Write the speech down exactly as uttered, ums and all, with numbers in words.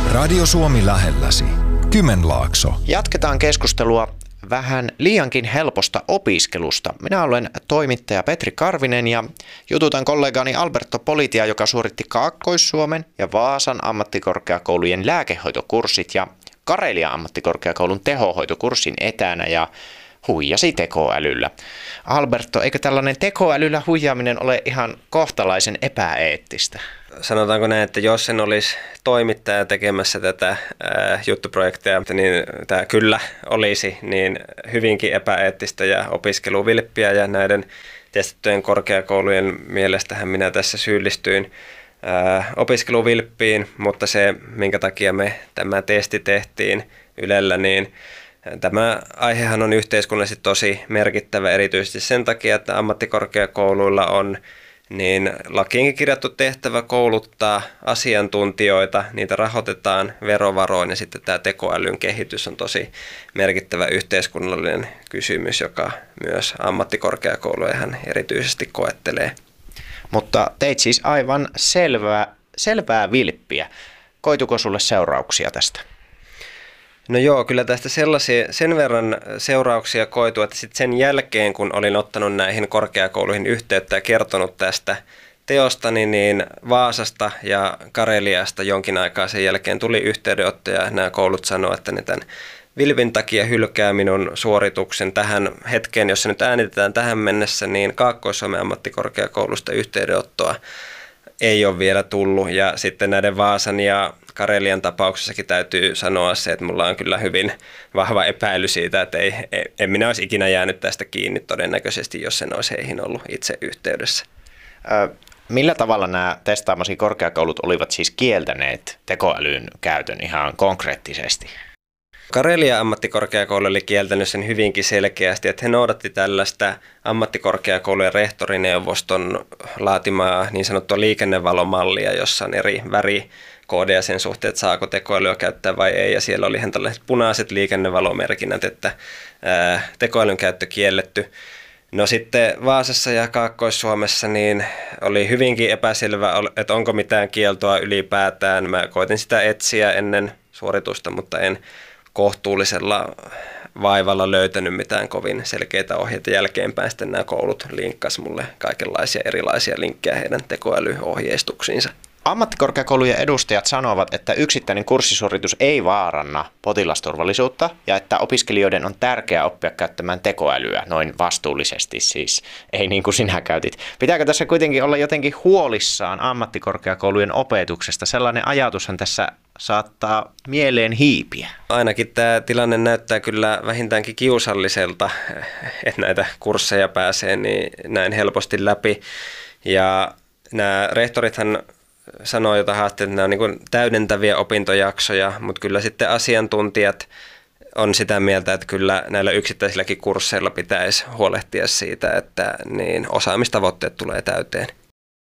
Radio Suomi lähelläsi. Kymenlaakso. Jatketaan keskustelua vähän liiankin helposta opiskelusta. Minä olen toimittaja Petri Karvinen ja jututan kollegani Alberto Politia, joka suoritti Kaakkois-Suomen ja Vaasan ammattikorkeakoulujen lääkehoitokurssit ja Karelian ammattikorkeakoulun tehohoitokurssin etänä ja huijasi tekoälyllä. Alberto, eikö tällainen tekoälyllä huijaaminen ole ihan kohtalaisen epäeettistä? Sanotaanko näin, että jos en olisi toimittaja tekemässä tätä ää, juttuprojektia, niin tämä kyllä olisi niin hyvinkin epäeettistä ja opiskeluvilppiä, ja näiden testattujen korkeakoulujen mielestähän minä tässä syyllistyin ää, opiskeluvilppiin, mutta se, minkä takia me tämä testi tehtiin Ylellä, niin tämä aihehan on yhteiskunnallisesti tosi merkittävä erityisesti sen takia, että ammattikorkeakouluilla on niin lakiinkin kirjattu tehtävä kouluttaa asiantuntijoita, niitä rahoitetaan verovaroin ja sitten tämä tekoälyn kehitys on tosi merkittävä yhteiskunnallinen kysymys, joka myös ammattikorkeakouluja erityisesti koettelee. Mutta teit siis aivan selvää, selvää vilppiä. Koituko sulle seurauksia tästä? No joo, kyllä tästä sellaisia, sen verran seurauksia koituu, että sitten sen jälkeen, kun olin ottanut näihin korkeakouluihin yhteyttä ja kertonut tästä teostani, niin Vaasasta ja Kareliasta jonkin aikaa sen jälkeen tuli yhteydenottoja ja nämä koulut sanoivat, että ne tämän vilpin takia hylkää minun suorituksen tähän hetkeen, jossa nyt äänitetään tähän mennessä, niin Kaakkois-Suomen ammattikorkeakoulusta yhteydenottoa ei ole vielä tullut, ja sitten näiden Vaasan ja Karelian tapauksessakin täytyy sanoa se, että mulla on kyllä hyvin vahva epäily siitä, että ei, en minä olisi ikinä jäänyt tästä kiinni todennäköisesti, jos en olisi heihin ollut itse yhteydessä. Ö, millä tavalla nämä testaamasi korkeakoulut olivat siis kieltäneet tekoälyn käytön ihan konkreettisesti? Karelian ammattikorkeakoulu oli kieltänyt sen hyvinkin selkeästi, että he noudatti tällaista ammattikorkeakoulujen rehtorineuvoston laatimaa niin sanottua liikennevalomallia, jossa on eri värikoodeja sen suhteen, että saako tekoälyä käyttää vai ei. Ja siellä oli ihan tällaiset punaiset liikennevalomerkinnät, että ää, tekoälyn käyttö kielletty. No sitten Vaasassa ja Kaakkois-Suomessa niin oli hyvinkin epäselvä, että onko mitään kieltoa ylipäätään. Mä koitin sitä etsiä ennen suoritusta, mutta en kohtuullisella vaivalla löytänyt mitään kovin selkeitä ohjeita jälkeenpäin. Sitten nämä koulut linkkas mulle kaikenlaisia erilaisia linkkejä heidän tekoälyohjeistuksiinsa. Ammattikorkeakoulujen edustajat sanovat, että yksittäinen kurssisuoritus ei vaaranna potilasturvallisuutta ja että opiskelijoiden on tärkeää oppia käyttämään tekoälyä noin vastuullisesti, siis ei niin kuin sinä käytit. Pitääkö tässä kuitenkin olla jotenkin huolissaan ammattikorkeakoulujen opetuksesta? Sellainen ajatushan tässä saattaa mieleen hiipiä. Ainakin tämä tilanne näyttää kyllä vähintäänkin kiusalliselta, että näitä kursseja pääsee niin näin helposti läpi. Ja nämä rehtorithan sanoo jota haasteet, että nämä on niin kuin täydentäviä opintojaksoja, mutta kyllä sitten asiantuntijat on sitä mieltä, että kyllä näillä yksittäisilläkin kursseilla pitäisi huolehtia siitä, että niin osaamistavoitteet tulee täyteen.